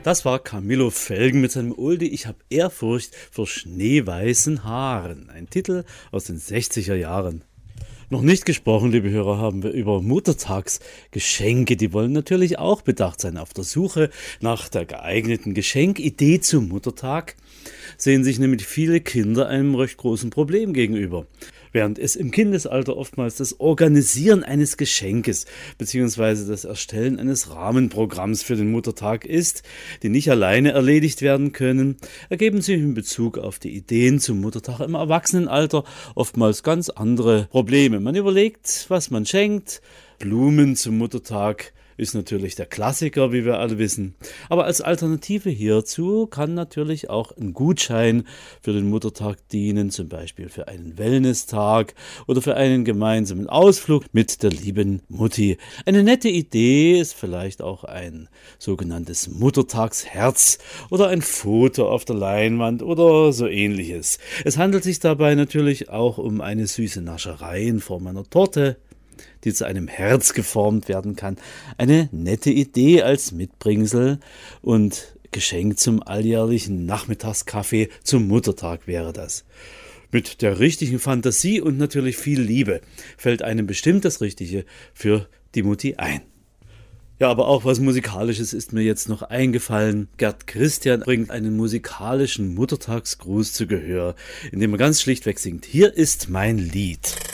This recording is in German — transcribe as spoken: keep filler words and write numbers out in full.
Das war Camillo Felgen mit seinem Oldie „Ich hab Ehrfurcht vor schneeweißen Haaren", ein Titel aus den sechziger Jahren. Noch nicht gesprochen, liebe Hörer, haben wir über Muttertagsgeschenke. Die wollen natürlich auch bedacht sein. Auf der Suche nach der geeigneten Geschenkidee zum Muttertag sehen sich nämlich viele Kinder einem recht großen Problem gegenüber. Während es im Kindesalter oftmals das Organisieren eines Geschenkes bzw. das Erstellen eines Rahmenprogramms für den Muttertag ist, die nicht alleine erledigt werden können, ergeben sich in Bezug auf die Ideen zum Muttertag im Erwachsenenalter oftmals ganz andere Probleme. Man überlegt, was man schenkt. Blumen zum Muttertag ist natürlich der Klassiker, wie wir alle wissen. Aber als Alternative hierzu kann natürlich auch ein Gutschein für den Muttertag dienen, zum Beispiel für einen Wellness-Tag oder für einen gemeinsamen Ausflug mit der lieben Mutti. Eine nette Idee ist vielleicht auch ein sogenanntes Muttertagsherz oder ein Foto auf der Leinwand oder so ähnliches. Es handelt sich dabei natürlich auch um eine süße Nascherei in Form einer Torte, die zu einem Herz geformt werden kann. Eine nette Idee als Mitbringsel und Geschenk zum alljährlichen Nachmittagskaffee zum Muttertag wäre das. Mit der richtigen Fantasie und natürlich viel Liebe fällt einem bestimmt das Richtige für die Mutti ein. Ja, aber auch was Musikalisches ist mir jetzt noch eingefallen. Gerd Christian bringt einen musikalischen Muttertagsgruß zu Gehör, indem er ganz schlichtweg singt: Hier ist mein Lied.